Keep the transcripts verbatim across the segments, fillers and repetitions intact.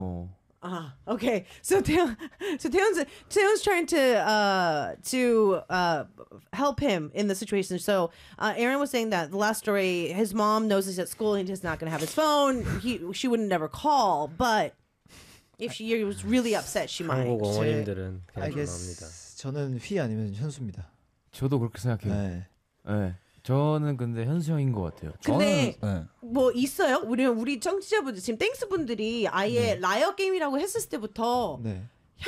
어. Ah, okay. So Taeyeon, so Taeyeon's Taeyeon's trying to uh to uh help him in the situation. So uh, Aaron was saying that the last story, his mom knows he's at school and he's not going to have his phone. He she wouldn't never call, but if she was really upset, she might. 한국 어머님들은 그냥 I 좀 guess 나옵니다. 저는 휘 아니면 현수입니다. 저도 그렇게 생각해요. 네. 네. 저는 근데 현수 형인 것 같아요. 근데 저는, 네. 뭐 있어요? 우리 우리 청취자분들 지금 땡스 분들이 아예 네. 라이어 게임이라고 했을 때부터 네.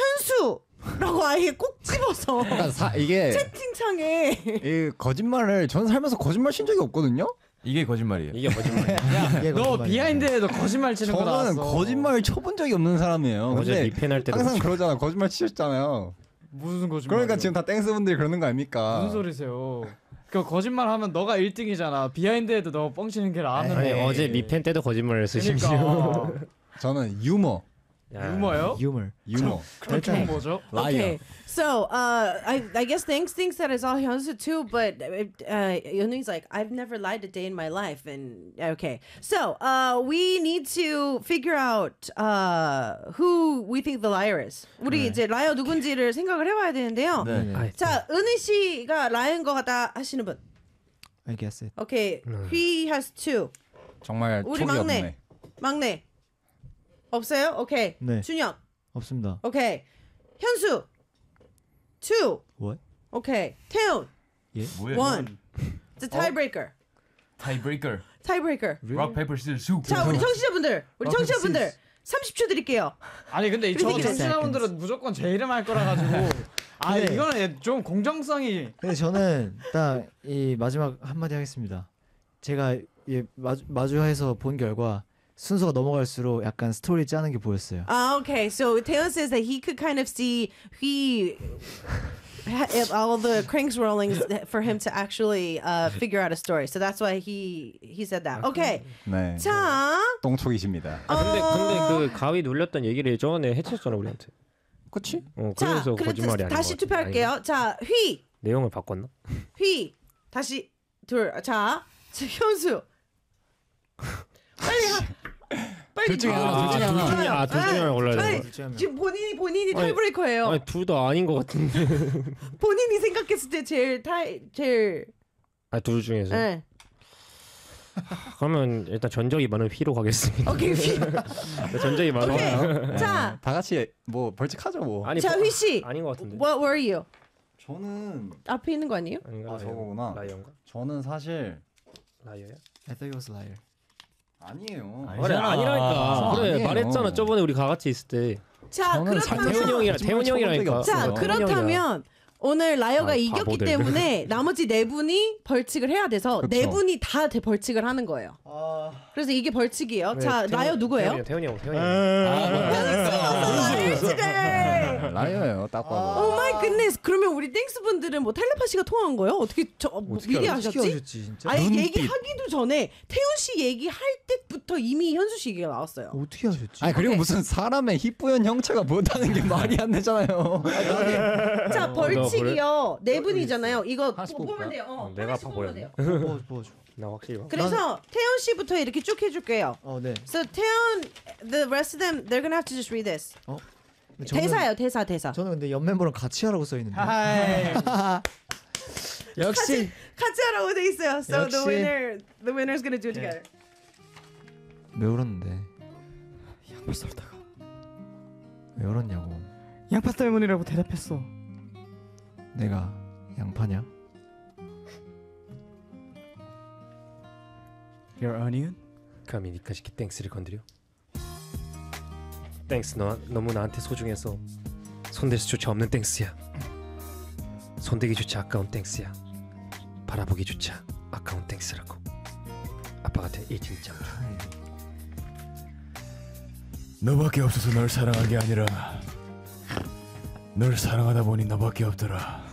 현수라고 아예 꼭 집어서 그러니까 사, 이게 채팅창에 이 거짓말을 전 살면서 거짓말 친 적이 없거든요. 이게 거짓말이에요. 이게 거짓말이야. 이게 너 거짓말이야. 비하인드에도 거짓말 치는 거 저는 나왔어. 거짓말 쳐본 적이 없는 사람이에요. 어제 근데 리펜할 때도 항상 그렇죠. 그러잖아. 거짓말 치셨잖아요. 무슨 거짓말? 그러니까 지금 다 땡스분들이 그러는 거 아닙니까? 무슨 소리세요? 그 거짓말 하면 너가 일 등이잖아. 비하인드에도 너 뻥치는 게 나왔는데. 아니 어제 리펜 때도 거짓말을 쓰십시오. 그러니까. 저는 유머. 유머요? 유머. 유머. 그건 뭐죠? Okay, so uh, I I guess thanks thinks that it's all Hyunsu too, but uh, Yeonung's like I've never lied a day in my life, and okay, so uh, we need to figure out uh who we think the liar is. 우리 이제 라이어 누군지를 생각을 해봐야 되는데요. 네. 아이, 자, 은희 씨가 라이어인 것 같다 하시는 분. I guess it. Okay, he has two. 정말 우리 촉이 막내, 없네. 막내 없어요? 오케이. 네. 준혁. 없습니다. 오케이. 현수. two. What? 오케이. 태훈. 예? 뭐야? one. It's a tiebreaker. 타이브레이커. tiebreaker. 락 페이퍼 시즈 수. 자, 우리 청취자분들. 우리 Rock, 청취자분들. scissors. 삼십 초 드릴게요. 아니 근데 저 Three 청취자분들은 무조건 제 이름 할 거라 가지고. 아 네. 이거는 좀 공정성이. 근데 저는 딱 이 마지막 한마디 하겠습니다. 제가 이 마주, 마주해서 본 결과 순서가 넘어갈수록 약간 스토리 짜는 게 보였어요. Ah, okay. So Taylor says that he could kind of see he if all the cranks rolling for him to actually uh, figure out a story. So that's why he he said that. Okay. 네. 자, 똥촉이십니다. 아 근데 어. 근데 그 가위 눌렸던 얘기를 저번에 해쳤잖아 우리한테. 그치? 어 자, 그래서 그래서 거짓말이 아닌 다시 것 같아. 투표할게요. 아닌가? 자, 휘, 내용을 바꿨나? 휘, 다시 둘. 자, 자, 현수. 빨리 하. 빨리. 둘 중에 하나, 둘 중에 하나. 둘 중에 아, 둘 중에 하나 골라야 빨리. 되는 둘 중에 하나. 지금 본인이 본인이 아니, 타이브레이커예요. 아니 둘 다 아닌 것 같은데. 본인이 생각했을 때 제일 타이 제일. 아 둘 중에서. 네. 그러면 일단 전적이 많은 휘로 가겠습니다. 오케이, 휘. 전적이 많은. 오케이. 자, 다 같이 뭐 벌칙하죠 뭐. 아니 자, 뭐- 휘 씨. 아닌 것 같은데. What were you? 저는 앞에 있는 거 아니에요? 아닌가? 아, 저거구나. 라이언가? 저는 사실 라이어야? I thought it was liar. 아니에요. 그래 아니라니까. 그래 아니에요. 말했잖아 저번에 우리 다 같이 있을 때. 자, 저는 살- 그렇다면 태훈이 형이랑 태훈이 형이라니까. 자, 없어요. 그렇다면 오늘 라이어가 아, 이겼기 바보들. 때문에 나머지 네 분이 벌칙을 해야 돼서 그쵸. 네 분이 다 대- 벌칙을 하는 거예요. 그래서 이게 벌칙이에요. 자, 라이어 누구예요? 태훈이 형, 태훈이 형. 라이어예요, 딱 봐도. 오 마이 굿네스. 그러면 우리 땡스 분들은 뭐 텔레파시가 통한 거예요? 어떻게 저 뭐, 미리 어떻게 하셨지? 하셨지 진짜? 아니 눈빛. 얘기하기도 전에 태훈 씨 얘기할 때부터 이미 현수 씨 얘기가 나왔어요. 어떻게 하셨지? 아니 그리고 오케이. 무슨 사람의 희뿌연 형체가 못하는 게 말이 안 되잖아요. 자, 어, 벌칙이요. 네 분이잖아요. 이거 하나씩 보- 보면 볼까요? 돼요. 어, 어, 내가 하나씩 아파 보면 보였네. 돼요. 뭐, 뭐, 나 확실히 봐. 그래서 태훈 씨부터 이렇게 쭉 해줄게요. 어, 네. So 태훈, the rest of them, they're gonna have to just read this. 어? 근데 저는- 대사예요, 대사, 대사. 저는 근데 옆 멤버랑 같이 하라고 써 있는데. 하이. 역시 같이 하라고 돼 있어요. So the 역시. winner, the winner's gonna do it together. 왜 울었는데? 양파 썰다가 왜 울었냐고. 양파 때문이라고 대답했어. 내가 양파냐? Your onion? 감히 니까지 땡스를 건드려? 땡스 너 너무 나한테 소중해서 손댈 수조차 없는 땡스야. 손대기조차 아까운 땡스야. 바라보기조차 아까운 땡스라고. 아빠 같은 일진짱. 너밖에 없어서 널 사랑한 게 아니라 널 사랑하다 보니 너밖에 없더라.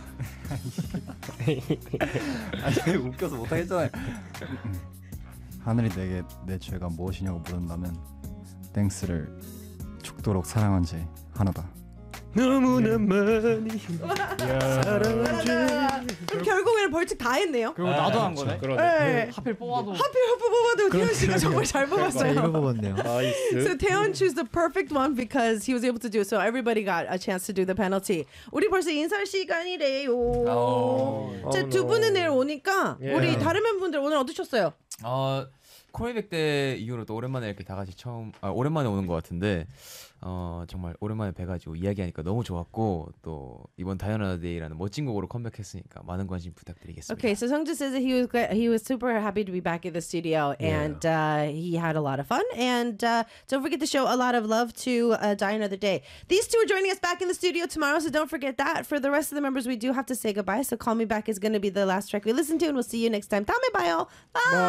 아니 웃겨서 못하겠잖아요. 하늘이 내게 내 죄가 무엇이냐고 물은다면 땡스를 죽도록 사랑한 지 하나다. 너무나 많이 사랑한 죄. 그럼 결국에는 벌칙 다 했네요. 그리고 나도 한 거네. 네. 하필 뽑아도 하필 하필 뽑아도 태연 씨가 정말 잘 네, 이거 뽑았어요. 뽑았네요. 나이스. So Taeyeon chose the perfect one because he was able to do it. So everybody got a chance to do the penalty. 우리 벌써 인사 시간이래요. 자, 두 분은 내일 오니까 예. 우리 다른 멤버분들 오늘 어떠셨어요? 어 코미백 때 이후로 또 오랜만에 이렇게 다 같이 처음 아, 오랜만에 오는 것 같은데 어 정말 오랜만에 뵈가지고 이야기하니까 너무 좋았고 또 이번 다이아나 데이라는 멋진 곡으로 컴백했으니까 많은 관심 부탁드리겠습니다. Okay, so Sungja says that he was glad, he was super happy to be back in the studio and uh, he had a lot of fun. And uh, don't forget to show a lot of love to uh, Die Another Day. These two are joining us back in the studio tomorrow, so don't forget that. For the rest of the members, we do have to say goodbye. So Call Me Back is going to be the last track we listen to, and we'll see you next time. 다음에 봐요. Bye.